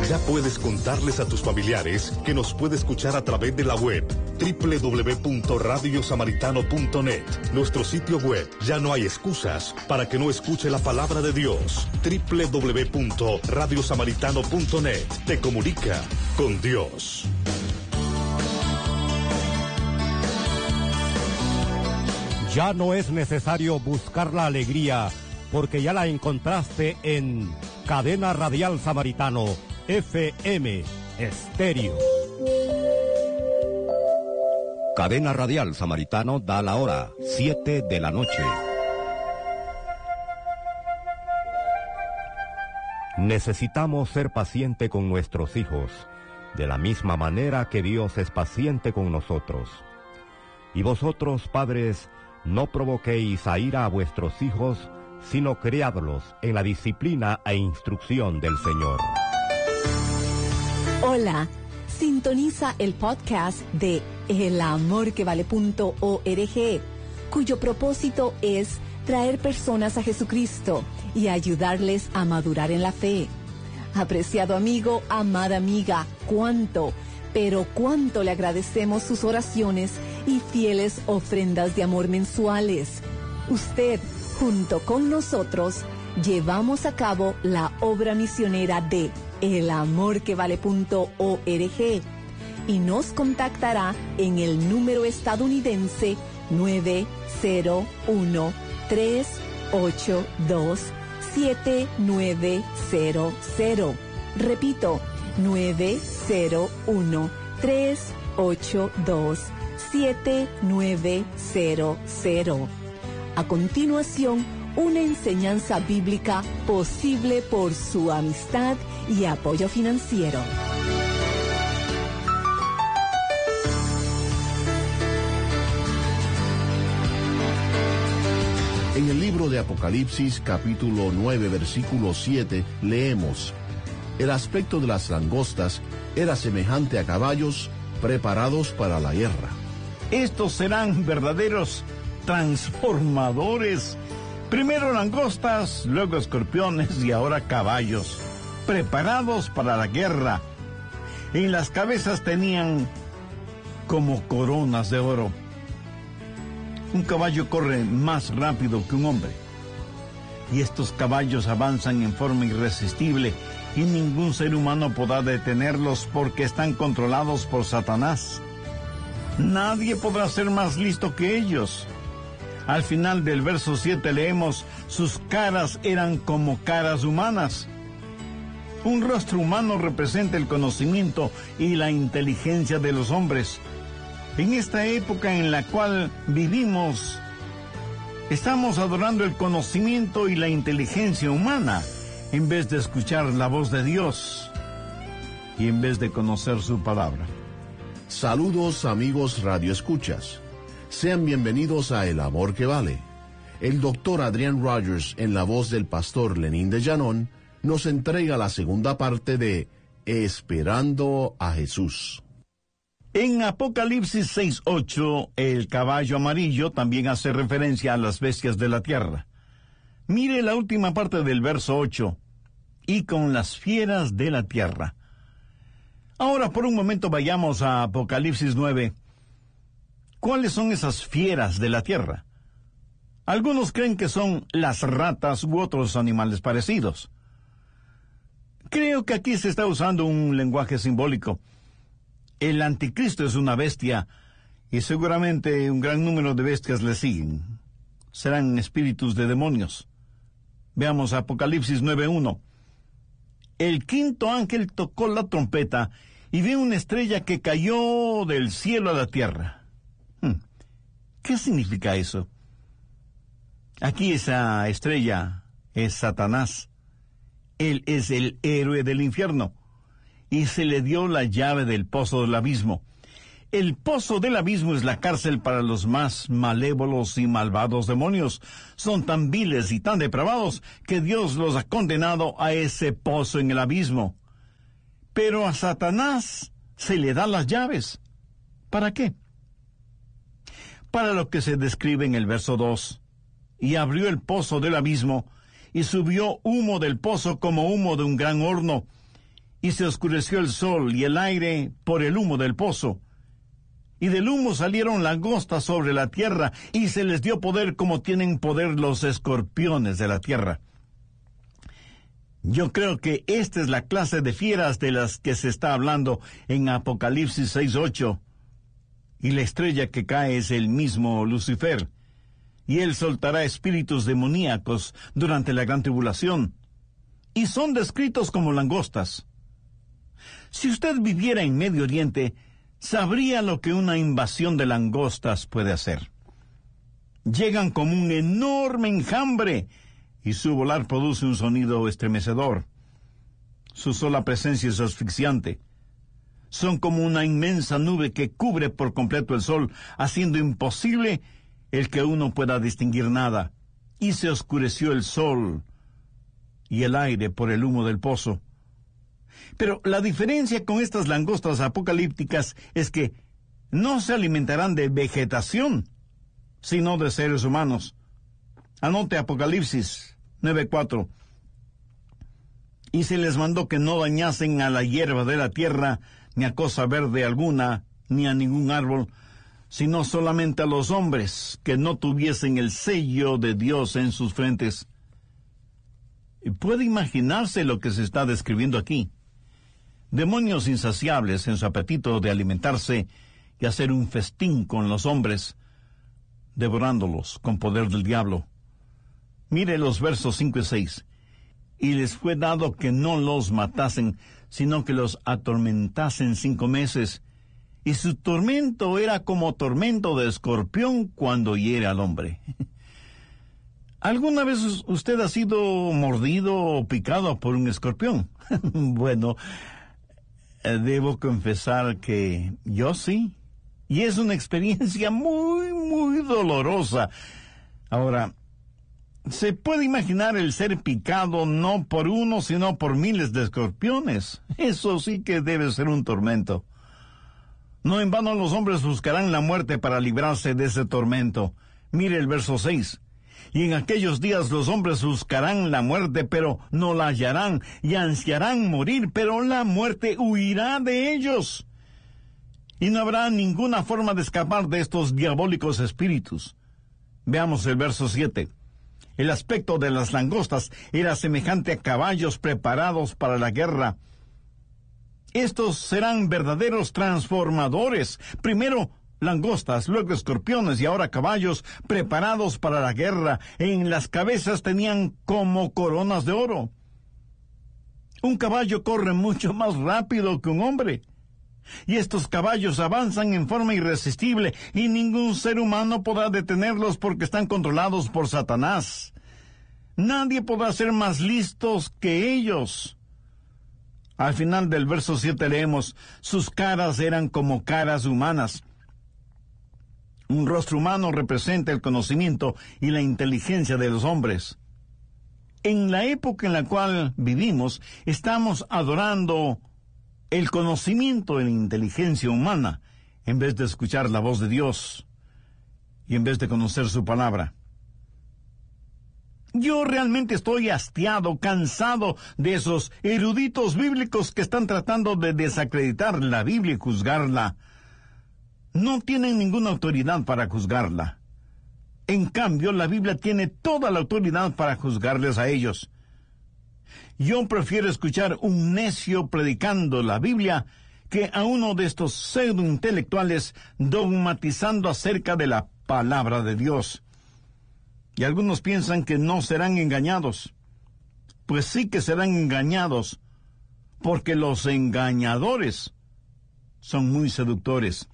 Ya puedes contarles a tus familiares que nos puede escuchar a través de la web www.radiosamaritano.net. Nuestro sitio web. Ya no hay excusas para que no escuche la palabra de Dios. www.radiosamaritano.net. Te comunica con Dios. Ya no es necesario buscar la alegría, porque ya la encontraste en Cadena Radial Samaritano, FM Estéreo. Cadena Radial Samaritano da la hora, 7 de la noche. Necesitamos ser paciente con nuestros hijos, de la misma manera que Dios es paciente con nosotros. Y vosotros, padres, no provoquéis a ira a vuestros hijos, sino criadlos en la disciplina e instrucción del Señor. Hola, sintoniza el podcast de elamorquevale.org, cuyo propósito es traer personas a Jesucristo y ayudarles a madurar en la fe. Apreciado amigo, amada amiga, cuánto le agradecemos sus oraciones y fieles ofrendas de amor mensuales. Usted, junto con nosotros, llevamos a cabo la obra misionera de elamorquevale.org y nos contactará en el número estadounidense 901-382-7900. Repito, 901-382-7900. A continuación, una enseñanza bíblica posible por su amistad y apoyo financiero. En el libro de Apocalipsis, capítulo 9, versículo 7, leemos: el aspecto de las langostas era semejante a caballos preparados para la guerra. Estos serán verdaderos transformadores. Primero langostas, luego escorpiones y ahora caballos, preparados para la guerra. En las cabezas tenían como coronas de oro. Un caballo corre más rápido que un hombre. Y estos caballos avanzan en forma irresistible y ningún ser humano podrá detenerlos porque están controlados por Satanás. Nadie podrá ser más listo que ellos. Al final del verso 7 leemos: sus caras eran como caras humanas. Un rostro humano representa el conocimiento y la inteligencia de los hombres. En esta época en la cual vivimos, estamos adorando el conocimiento y la inteligencia humana en vez de escuchar la voz de Dios y en vez de conocer su palabra. Saludos, amigos radioescuchas. Sean bienvenidos a El Amor que Vale. El doctor Adrian Rogers, en la voz del pastor Lenín de Llanón, nos entrega la segunda parte de Esperando a Jesús. En Apocalipsis 6:8, el caballo amarillo también hace referencia a las bestias de la tierra. Mire la última parte del verso 8, y con las fieras de la tierra. Ahora por un momento vayamos a Apocalipsis 9. ¿Cuáles son esas fieras de la tierra? Algunos creen que son las ratas u otros animales parecidos. Creo que aquí se está usando un lenguaje simbólico. El anticristo es una bestia y seguramente un gran número de bestias le siguen. Serán espíritus de demonios. Veamos Apocalipsis 9:1. El quinto ángel tocó la trompeta y vi una estrella que cayó del cielo a la tierra. ¿Qué significa eso? Aquí esa estrella es Satanás. Él es el héroe del infierno. Y se le dio la llave del pozo del abismo. El pozo del abismo es la cárcel para los más malévolos y malvados demonios. Son tan viles y tan depravados que Dios los ha condenado a ese pozo en el abismo. Pero a Satanás se le da las llaves. ¿Para qué? Para lo que se describe en el verso 2. Y abrió el pozo del abismo, y subió humo del pozo como humo de un gran horno, y se oscureció el sol y el aire por el humo del pozo. Y del humo salieron langostas sobre la tierra, y se les dio poder como tienen poder los escorpiones de la tierra. Yo creo que esta es la clase de fieras de las que se está hablando en Apocalipsis 6:8. Y la estrella que cae es el mismo Lucifer, y él soltará espíritus demoníacos durante la gran tribulación, y son descritos como langostas. Si usted viviera en Medio Oriente, sabría lo que una invasión de langostas puede hacer. Llegan como un enorme enjambre, y su volar produce un sonido estremecedor. Su sola presencia es asfixiante. Son como una inmensa nube que cubre por completo el sol, haciendo imposible el que uno pueda distinguir nada. Y se oscureció el sol y el aire por el humo del pozo. Pero la diferencia con estas langostas apocalípticas es que no se alimentarán de vegetación, sino de seres humanos. Anote Apocalipsis 9:4. Y se les mandó que no dañasen a la hierba de la tierra, ni a cosa verde alguna, ni a ningún árbol, sino solamente a los hombres que no tuviesen el sello de Dios en sus frentes. ¿Puede imaginarse lo que se está describiendo aquí? Demonios insaciables en su apetito de alimentarse y hacer un festín con los hombres, devorándolos con poder del diablo. Mire los versos 5 y 6. Y les fue dado que no los matasen, sino que los atormentasen 5 meses. Y su tormento era como tormento de escorpión cuando hiere al hombre. ¿Alguna vez usted ha sido mordido o picado por un escorpión? Bueno, debo confesar que yo sí. Y es una experiencia muy, muy dolorosa. Ahora, ¿se puede imaginar el ser picado no por uno, sino por miles de escorpiones? Eso sí que debe ser un tormento. No en vano los hombres buscarán la muerte para librarse de ese tormento. Mire el verso 6. Y en aquellos días los hombres buscarán la muerte, pero no la hallarán, y ansiarán morir, pero la muerte huirá de ellos. Y no habrá ninguna forma de escapar de estos diabólicos espíritus. Veamos el verso 7. El aspecto de las langostas era semejante a caballos preparados para la guerra. Estos serán verdaderos transformadores. Primero langostas, luego escorpiones y ahora caballos preparados para la guerra. En las cabezas tenían como coronas de oro. Un caballo corre mucho más rápido que un hombre. Y estos caballos avanzan en forma irresistible y ningún ser humano podrá detenerlos porque están controlados por Satanás. Nadie podrá ser más listos que ellos. Al final del verso 7 leemos, sus caras eran como caras humanas. Un rostro humano representa el conocimiento y la inteligencia de los hombres. En la época en la cual vivimos, estamos adorando el conocimiento y la inteligencia humana, en vez de escuchar la voz de Dios y en vez de conocer su palabra. Yo realmente estoy hastiado, cansado de esos eruditos bíblicos que están tratando de desacreditar la Biblia y juzgarla. No tienen ninguna autoridad para juzgarla. En cambio, la Biblia tiene toda la autoridad para juzgarles a ellos. Yo prefiero escuchar un necio predicando la Biblia que a uno de estos pseudo-intelectuales dogmatizando acerca de la palabra de Dios. Y algunos piensan que no serán engañados. Pues sí que serán engañados, porque los engañadores son muy seductores.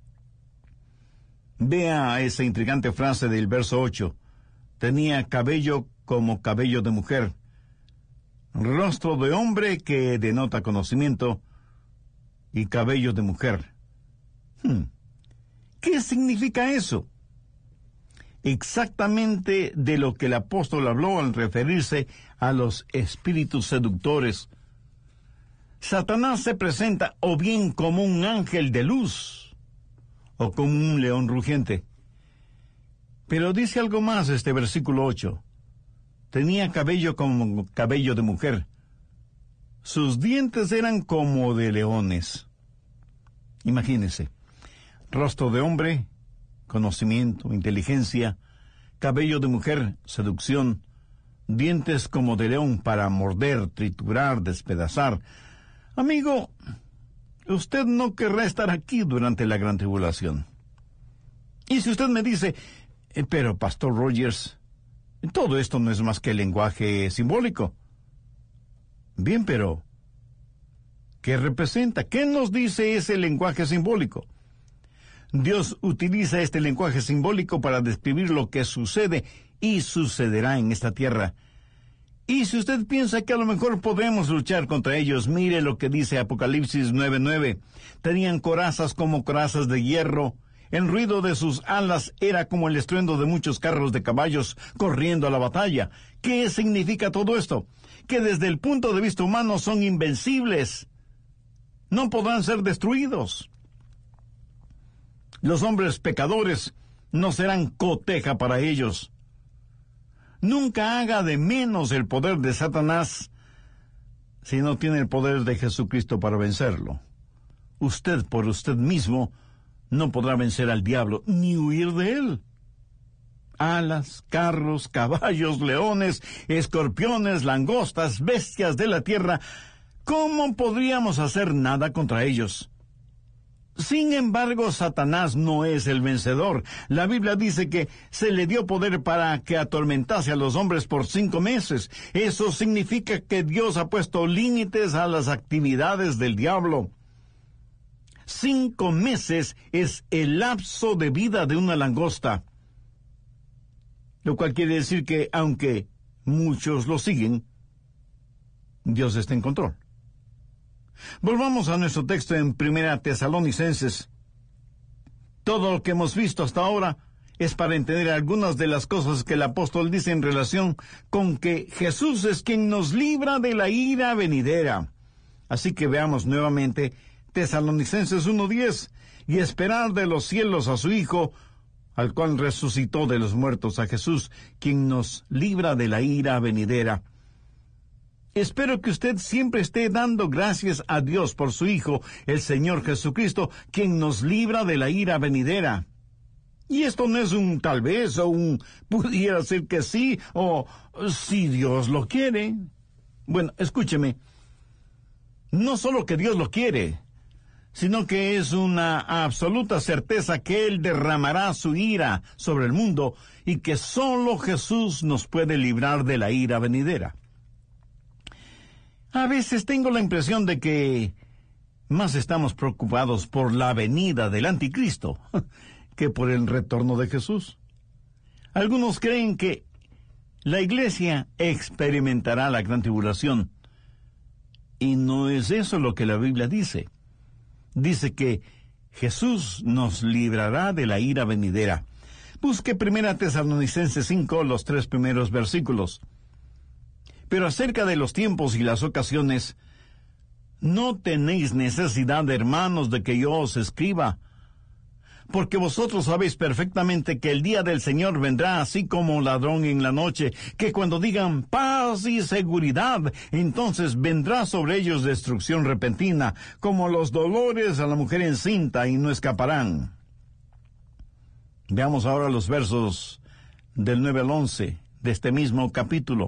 Vea esa intrigante frase del verso 8. Tenía cabello como cabello de mujer, rostro de hombre que denota conocimiento, y cabello de mujer. ¿Qué significa eso? Exactamente de lo que el apóstol habló al referirse a los espíritus seductores. Satanás se presenta o bien como un ángel de luz o como un león rugiente. Pero dice algo más este versículo 8. Tenía cabello como cabello de mujer. sus dientes eran como de leones. Imagínense, rostro de hombre, conocimiento, inteligencia, cabello de mujer, seducción, dientes como de león para morder, triturar, despedazar. Amigo, usted no querrá estar aquí durante la gran tribulación. Y si usted me dice, pero Pastor Rogers, todo esto no es más que lenguaje simbólico. Bien, pero ¿qué representa? ¿Qué nos dice ese lenguaje simbólico? Dios utiliza este lenguaje simbólico para describir lo que sucede y sucederá en esta tierra. Y si usted piensa que a lo mejor podemos luchar contra ellos, mire lo que dice Apocalipsis 9:9. Tenían corazas como corazas de hierro. El ruido de sus alas era como el estruendo de muchos carros de caballos corriendo a la batalla. ¿Qué significa todo esto? Que desde el punto de vista humano son invencibles. No podrán ser destruidos. Los hombres pecadores no serán coteja para ellos. Nunca haga de menos el poder de Satanás si no tiene el poder de Jesucristo para vencerlo. Usted por usted mismo no podrá vencer al diablo ni huir de él. Alas, carros, caballos, leones, escorpiones, langostas, bestias de la tierra, ¿cómo podríamos hacer nada contra ellos? Sin embargo, Satanás no es el vencedor. La Biblia dice que se le dio poder para que atormentase a los hombres por 5 meses. Eso significa que Dios ha puesto límites a las actividades del diablo. 5 meses es el lapso de vida de una langosta. Lo cual quiere decir que, aunque muchos lo siguen, Dios está en control. Volvamos a nuestro texto en 1 Tesalonicenses. Todo lo que hemos visto hasta ahora es para entender algunas de las cosas que el apóstol dice en relación con que Jesús es quien nos libra de la ira venidera. Así que veamos nuevamente Tesalonicenses 1:10, y esperar de los cielos a su Hijo, al cual resucitó de los muertos, a Jesús, quien nos libra de la ira venidera. Espero que usted siempre esté dando gracias a Dios por su Hijo, el Señor Jesucristo, quien nos libra de la ira venidera. Y esto no es un tal vez, o un pudiera ser que sí, o si Dios lo quiere. Bueno, escúcheme, no solo que Dios lo quiere, sino que es una absoluta certeza que Él derramará su ira sobre el mundo y que solo Jesús nos puede librar de la ira venidera. A veces tengo la impresión de que más estamos preocupados por la venida del anticristo que por el retorno de Jesús. Algunos creen que la iglesia experimentará la gran tribulación, y no es eso lo que la Biblia dice. Dice que Jesús nos librará de la ira venidera. Busque 1 Tesalonicenses 5, los 3 primeros versículos. Pero acerca de los tiempos y las ocasiones, no tenéis necesidad, hermanos, de que yo os escriba, porque vosotros sabéis perfectamente que el día del Señor vendrá así como ladrón en la noche, que cuando digan paz y seguridad, entonces vendrá sobre ellos destrucción repentina, como los dolores a la mujer encinta, y no escaparán. Veamos ahora los versos del 9 al 11 de este mismo capítulo.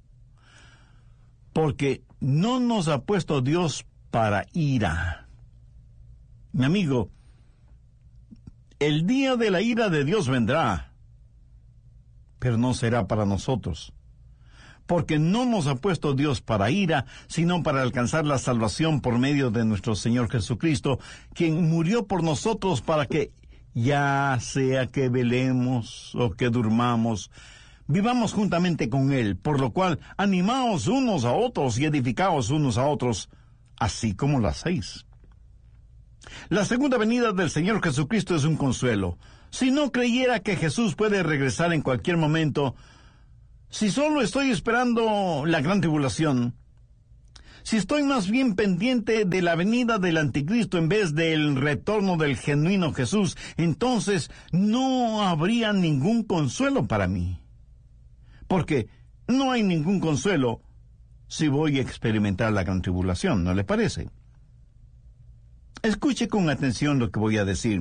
Porque no nos ha puesto Dios para ira. Mi amigo, el día de la ira de Dios vendrá, pero no será para nosotros. Porque no nos ha puesto Dios para ira, sino para alcanzar la salvación por medio de nuestro Señor Jesucristo, quien murió por nosotros para que, ya sea que velemos o que durmamos, vivamos juntamente con Él, por lo cual animaos unos a otros y edificaos unos a otros, así como lo hacéis. La segunda venida del Señor Jesucristo es un consuelo. Si no creyera que Jesús puede regresar en cualquier momento, si solo estoy esperando la gran tribulación, si estoy más bien pendiente de la venida del anticristo en vez del retorno del genuino Jesús, entonces no habría ningún consuelo para mí. Porque no hay ningún consuelo si voy a experimentar la gran tribulación, ¿no le parece? Escuche con atención lo que voy a decir.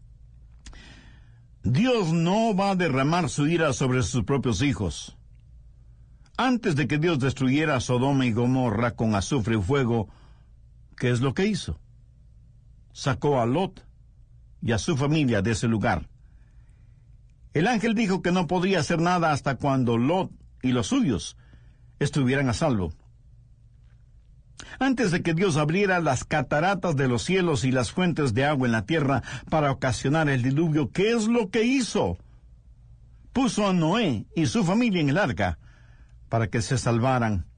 Dios no va a derramar su ira sobre sus propios hijos. Antes de que Dios destruyera Sodoma y Gomorra con azufre y fuego, ¿qué es lo que hizo? Sacó a Lot y a su familia de ese lugar. El ángel dijo que no podría hacer nada hasta cuando Lot y los suyos estuvieran a salvo. Antes de que Dios abriera las cataratas de los cielos y las fuentes de agua en la tierra para ocasionar el diluvio, ¿qué es lo que hizo? Puso a Noé y su familia en el arca para que se salvaran.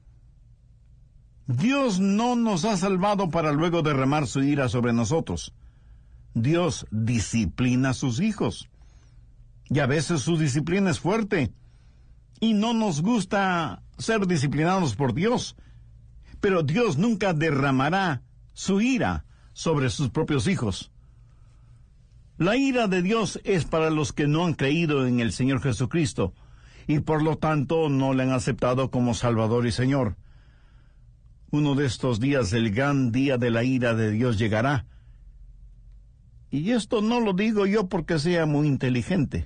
Dios no nos ha salvado para luego derramar su ira sobre nosotros. Dios disciplina a sus hijos. Y a veces su disciplina es fuerte. Y no nos gusta ser disciplinados por Dios. Pero Dios nunca derramará su ira sobre sus propios hijos. La ira de Dios es para los que no han creído en el Señor Jesucristo y por lo tanto no le han aceptado como Salvador y Señor. Uno de estos días, el gran día de la ira de Dios llegará. Y esto no lo digo yo porque sea muy inteligente,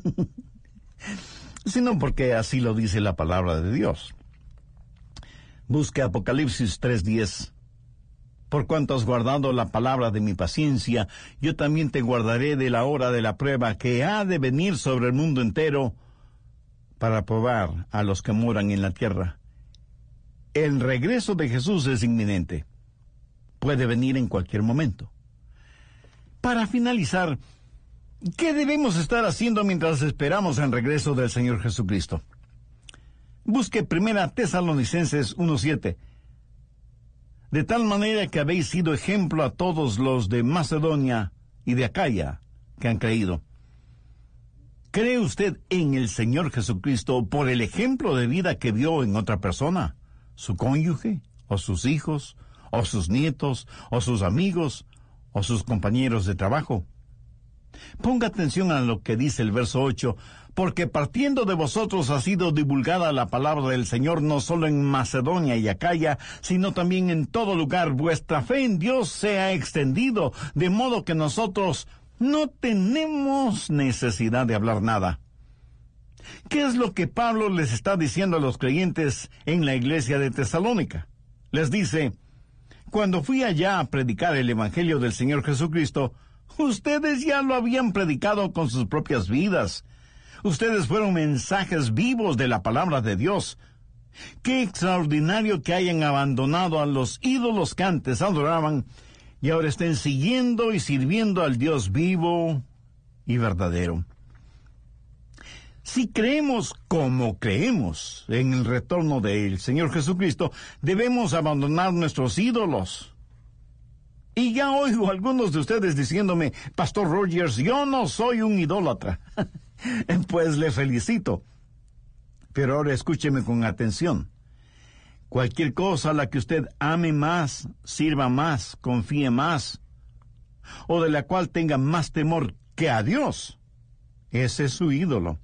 sino porque así lo dice la palabra de Dios. Busque Apocalipsis 3:10. Por cuanto has guardado la palabra de mi paciencia, yo también te guardaré de la hora de la prueba que ha de venir sobre el mundo entero para probar a los que moran en la tierra. El regreso de Jesús es inminente. Puede venir en cualquier momento. Para finalizar, ¿qué debemos estar haciendo mientras esperamos el regreso del Señor Jesucristo? Busque 1 Tesalonicenses 1:7. De tal manera que habéis sido ejemplo a todos los de Macedonia y de Acaya que han creído. ¿Cree usted en el Señor Jesucristo por el ejemplo de vida que vio en otra persona? ¿Su cónyuge? ¿O sus hijos? ¿O sus nietos? ¿O sus amigos? ¿O sus compañeros de trabajo? Ponga atención a lo que dice el verso 8, porque partiendo de vosotros ha sido divulgada la palabra del Señor no solo en Macedonia y Acaya, sino también en todo lugar. Vuestra fe en Dios se ha extendido, de modo que nosotros no tenemos necesidad de hablar nada. ¿Qué es lo que Pablo les está diciendo a los creyentes en la iglesia de Tesalónica? Les dice, cuando fui allá a predicar el Evangelio del Señor Jesucristo, ustedes ya lo habían predicado con sus propias vidas. Ustedes fueron mensajes vivos de la palabra de Dios. Qué extraordinario que hayan abandonado a los ídolos que antes adoraban y ahora estén siguiendo y sirviendo al Dios vivo y verdadero. Si creemos como creemos en el retorno del Señor Jesucristo, debemos abandonar nuestros ídolos. Y ya oigo a algunos de ustedes diciéndome, Pastor Rogers, yo no soy un idólatra. Pues le felicito. Pero ahora escúcheme con atención. Cualquier cosa a la que usted ame más, sirva más, confíe más, o de la cual tenga más temor que a Dios, ese es su ídolo.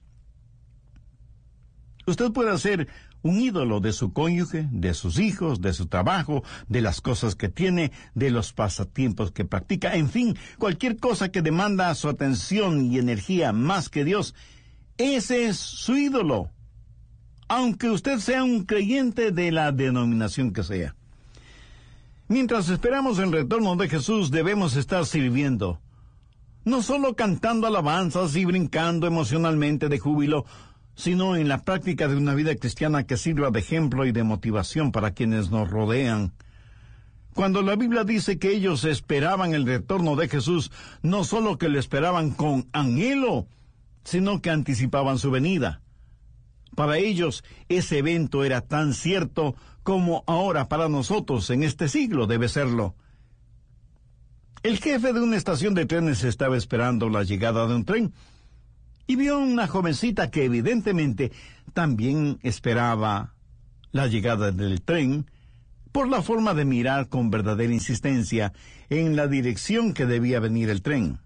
Usted puede ser un ídolo de su cónyuge, de sus hijos, de su trabajo, de las cosas que tiene, de los pasatiempos que practica, en fin, cualquier cosa que demanda su atención y energía más que Dios, ese es su ídolo, aunque usted sea un creyente de la denominación que sea. Mientras esperamos el retorno de Jesús, debemos estar sirviendo, no solo cantando alabanzas y brincando emocionalmente de júbilo, sino en la práctica de una vida cristiana que sirva de ejemplo y de motivación para quienes nos rodean. Cuando la Biblia dice que ellos esperaban el retorno de Jesús, no solo que lo esperaban con anhelo, sino que anticipaban su venida. Para ellos, ese evento era tan cierto como ahora para nosotros en este siglo debe serlo. El jefe de una estación de trenes estaba esperando la llegada de un tren, y vio una jovencita que evidentemente también esperaba la llegada del tren por la forma de mirar con verdadera insistencia en la dirección que debía venir el tren.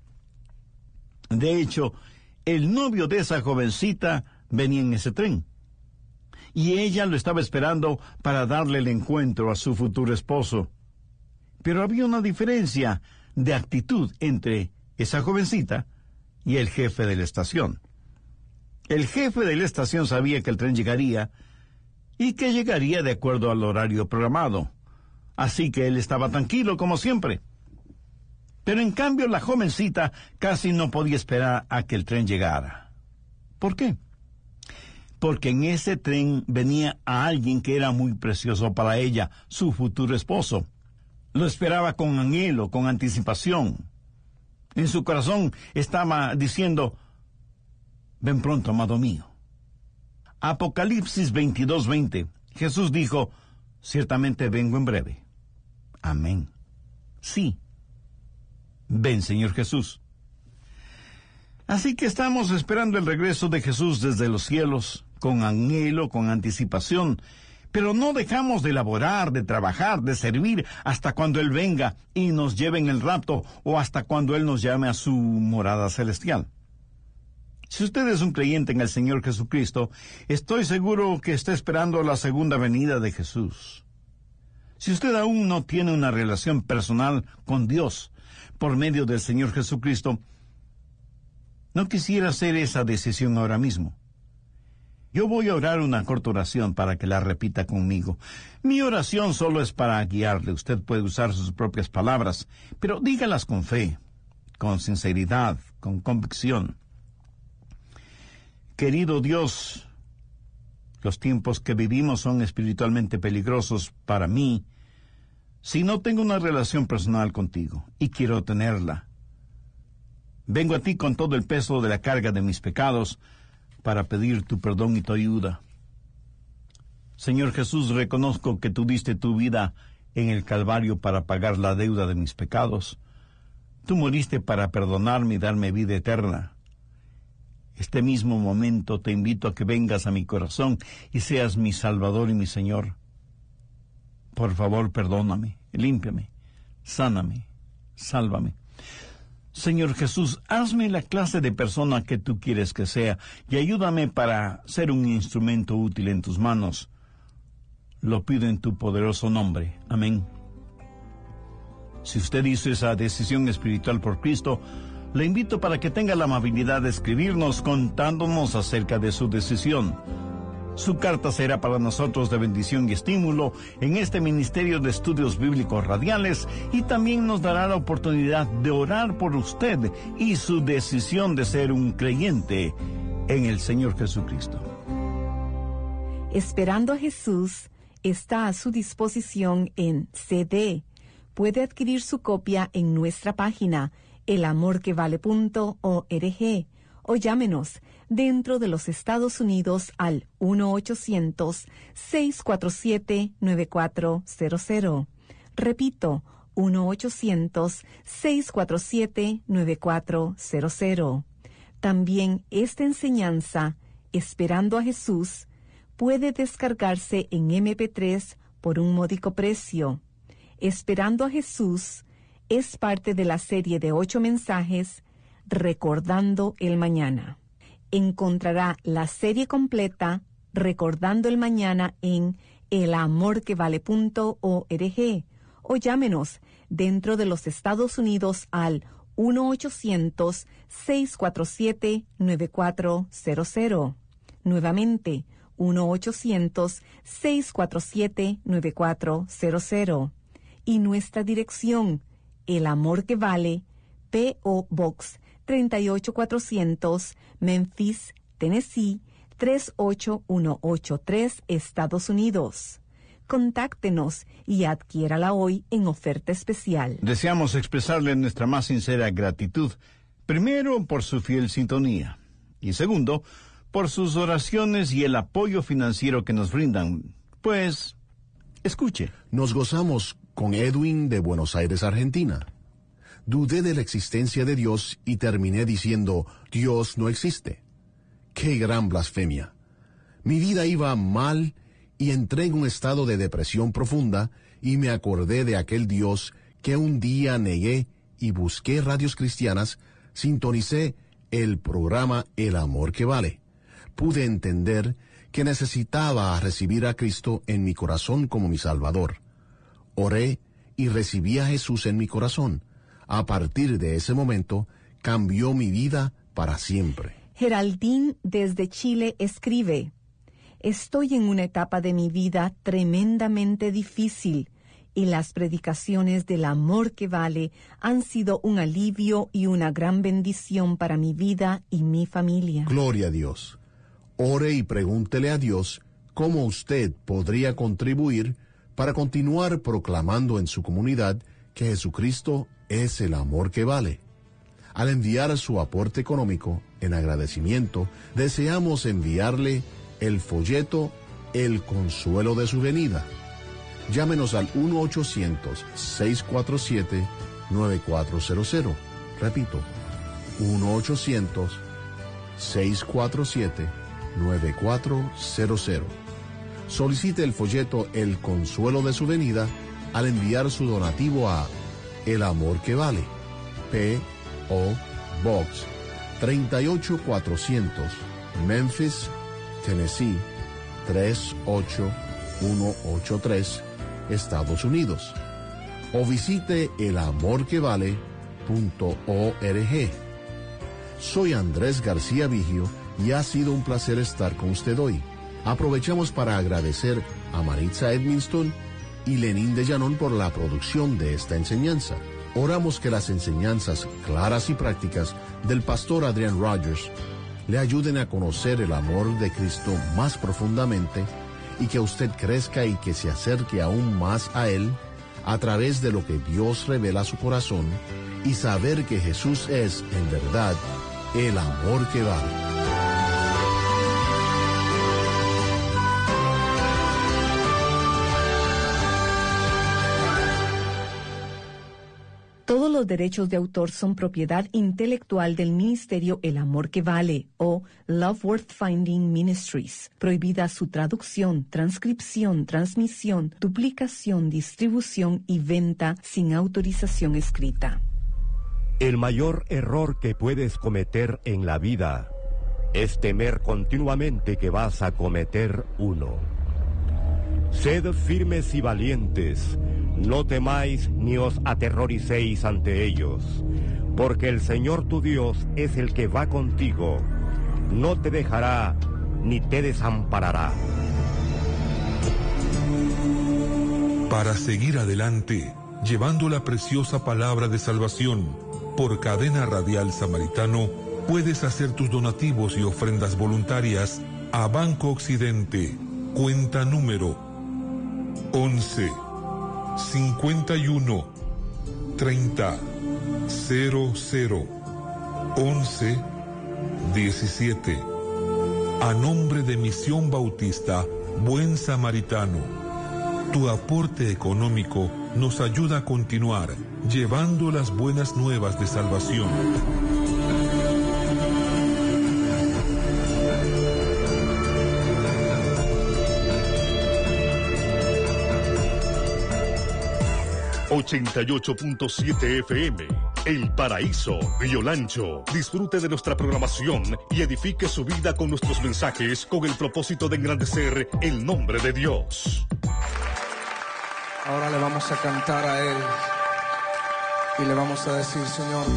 De hecho, el novio de esa jovencita venía en ese tren. y ella lo estaba esperando para darle el encuentro a su futuro esposo. Pero había una diferencia de actitud entre esa jovencita y el jefe de la estación. El jefe de la estación sabía que el tren llegaría y que llegaría de acuerdo al horario programado, así que él estaba tranquilo como siempre. Pero en cambio la jovencita casi no podía esperar a que el tren llegara. ¿Por qué? Porque en ese tren venía a alguien que era muy precioso para ella, su futuro esposo. Lo esperaba con anhelo, con anticipación. En su corazón estaba diciendo: ven pronto, amado mío. Apocalipsis 22:20. Jesús dijo: ciertamente vengo en breve. Amén. Sí. Ven, Señor Jesús. Así que estamos esperando el regreso de Jesús desde los cielos, con anhelo, con anticipación, pero no dejamos de laborar, de trabajar, de servir hasta cuando Él venga y nos lleve en el rapto, o hasta cuando Él nos llame a su morada celestial. Si usted es un creyente en el Señor Jesucristo, estoy seguro que está esperando la segunda venida de Jesús. Si usted aún no tiene una relación personal con Dios por medio del Señor Jesucristo, no quisiera hacer esa decisión ahora mismo. Yo voy a orar una corta oración para que la repita conmigo. Mi oración solo es para guiarle. Usted puede usar sus propias palabras, pero dígalas con fe, con sinceridad, con convicción. Querido Dios, los tiempos que vivimos son espiritualmente peligrosos para mí si no tengo una relación personal contigo, y quiero tenerla. Vengo a ti con todo el peso de la carga de mis pecados para pedir tu perdón y tu ayuda. Señor Jesús, reconozco que tú diste tu vida en el Calvario para pagar la deuda de mis pecados. Tú moriste para perdonarme y darme vida eterna. Este mismo momento te invito a que vengas a mi corazón y seas mi Salvador y mi Señor. Por favor, perdóname, límpiame, sáname, sálvame. Señor Jesús, hazme la clase de persona que tú quieres que sea y ayúdame para ser un instrumento útil en tus manos. Lo pido en tu poderoso nombre. Amén. Si usted hizo esa decisión espiritual por Cristo, le invito para que tenga la amabilidad de escribirnos contándonos acerca de su decisión. Su carta será para nosotros de bendición y estímulo en este Ministerio de Estudios Bíblicos Radiales, y también nos dará la oportunidad de orar por usted y su decisión de ser un creyente en el Señor Jesucristo. Esperando a Jesús está a su disposición en CD. Puede adquirir su copia en nuestra página elamorquevale.org o llámenos dentro de los Estados Unidos al 1-800-647-9400. Repito, 1-800-647-9400. También esta enseñanza, Esperando a Jesús, puede descargarse en MP3 por un módico precio. Esperando a Jesús es parte de la serie de 8 mensajes Recordando el Mañana. Encontrará la serie completa Recordando el Mañana en elamorquevale.org o llámenos dentro de los Estados Unidos al 1-800-647-9400. Nuevamente, 1-800-647-9400. Y nuestra dirección, El Amor que Vale, P.O. Box 38400, Memphis, Tennessee 38183, Estados Unidos. Contáctenos y adquiérala hoy en oferta especial. Deseamos expresarle nuestra más sincera gratitud, primero por su fiel sintonía y segundo por sus oraciones y el apoyo financiero que nos brindan. Pues, escuche. Nos gozamos con Edwin de Buenos Aires, Argentina. Dudé de la existencia de Dios y terminé diciendo, Dios no existe. ¡Qué gran blasfemia! Mi vida iba mal y entré en un estado de depresión profunda y me acordé de aquel Dios que un día negué y busqué radios cristianas, sintonicé el programa El Amor que Vale. Pude entender que necesitaba recibir a Cristo en mi corazón como mi Salvador. Oré y recibí a Jesús en mi corazón. A partir de ese momento, cambió mi vida para siempre. Geraldine desde Chile escribe: estoy en una etapa de mi vida tremendamente difícil y las predicaciones del amor que vale han sido un alivio y una gran bendición para mi vida y mi familia. Gloria a Dios. Ore y pregúntele a Dios cómo usted podría contribuir para continuar proclamando en su comunidad que Jesucristo es el amor que vale. Al enviar su aporte económico, en agradecimiento, deseamos enviarle el folleto El Consuelo de su Venida. Llámenos al 1-800-647-9400. Repito, 1-800-647-9400. Solicite el folleto El Consuelo de su Venida al enviar su donativo a El Amor que Vale, P.O. Box 38400, Memphis, Tennessee 38183, Estados Unidos. O visite elamorquevale.org. Soy Andrés García Vigio y ha sido un placer estar con usted hoy. Aprovechamos para agradecer a Maritza Edmiston y Lenín de Llanón por la producción de esta enseñanza. Oramos que las enseñanzas claras y prácticas del pastor Adrian Rogers le ayuden a conocer el amor de Cristo más profundamente y que usted crezca y que se acerque aún más a Él a través de lo que Dios revela a su corazón y saber que Jesús es, en verdad, el amor que vale. Todos los derechos de autor son propiedad intelectual del Ministerio El Amor que Vale o Love Worth Finding Ministries. Prohibida su traducción, transcripción, transmisión, duplicación, distribución y venta sin autorización escrita. El mayor error que puedes cometer en la vida es temer continuamente que vas a cometer uno. Sed firmes y valientes, no temáis ni os aterroricéis ante ellos, porque el Señor tu Dios es el que va contigo, no te dejará ni te desamparará. Para seguir adelante, llevando la preciosa palabra de salvación, por Cadena Radial Samaritano, puedes hacer tus donativos y ofrendas voluntarias a Banco Occidente, cuenta número 11 51 30 00 11 17. A nombre de Misión Bautista Buen Samaritano, tu aporte económico nos ayuda a continuar llevando las buenas nuevas de salvación. ...88.7 FM, El Paraíso, Río Lancho. Disfrute de nuestra programación y edifique su vida con nuestros mensajes con el propósito de engrandecer el nombre de Dios. Ahora le vamos a cantar a Él y le vamos a decir: Señor,